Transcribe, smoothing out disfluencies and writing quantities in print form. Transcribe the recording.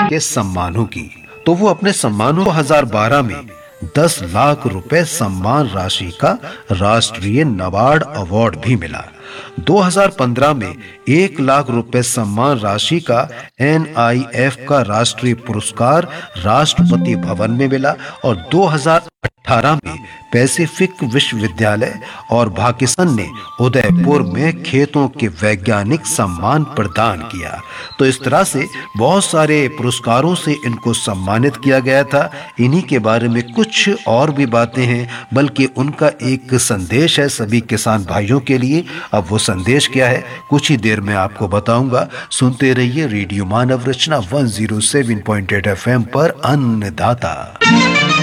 के सम्मानों की, तो वो अपने सम्मानों को 2012 में 10 लाख रुपए सम्मान राशि का राष्ट्रीय नाबार्ड अवार्ड भी मिला। 2015 में 1 लाख रुपए सम्मान राशि का NIF का राष्ट्रीय पुरस्कार राष्ट्रपति भवन में मिला और 2018 में पैसिफिक विश्वविद्यालय और पाकिस्तान ने उदयपुर में खेतों के वैज्ञानिक सम्मान प्रदान किया। तो इस तरह से बहुत सारे पुरस्कारों से इनको सम्मानित किया गया था। इन्हीं के बारे में कुछ और भी बातें हैं, बल्कि उनका एक संदेश है सभी किसान भाइयों के लिए। अब वो संदेश क्या है, कुछ ही देर में आपको बताऊंगा। सुनते रहिए रेडियो मानव रचना 107.8 FM पर अन्नदाता।